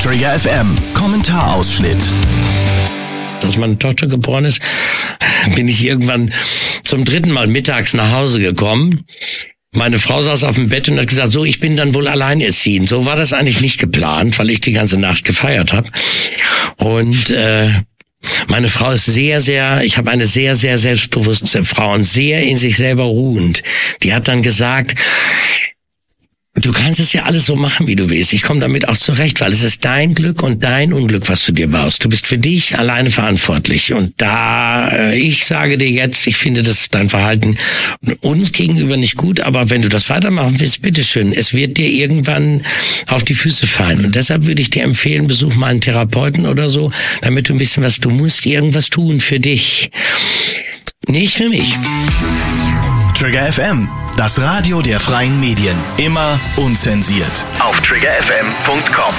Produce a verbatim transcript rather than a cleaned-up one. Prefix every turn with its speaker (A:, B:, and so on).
A: Trigger F M, Kommentarausschnitt.
B: Als meine Tochter geboren ist, bin ich irgendwann zum dritten Mal mittags nach Hause gekommen. Meine Frau saß auf dem Bett und hat gesagt, so, ich bin dann wohl alleinerziehend. So war das eigentlich nicht geplant, weil ich die ganze Nacht gefeiert habe. Und äh, meine Frau ist sehr, sehr, ich habe eine sehr, sehr selbstbewusste Frau und sehr in sich selber ruhend. Die hat dann gesagt, du kannst es ja alles so machen, wie du willst. Ich komme damit auch zurecht, weil es ist dein Glück und dein Unglück, was du dir baust. Du bist für dich alleine verantwortlich. Und da, äh, ich sage dir jetzt, ich finde das dein Verhalten uns gegenüber nicht gut, aber wenn du das weitermachen willst, bitteschön. Es wird dir irgendwann auf die Füße fallen. Und deshalb würde ich dir empfehlen, besuch mal einen Therapeuten oder so, damit du ein bisschen was, du musst irgendwas tun für dich. Nicht für mich.
A: Trigger F M, das Radio der freien Medien. Immer unzensiert. Auf trigger f m punkt com.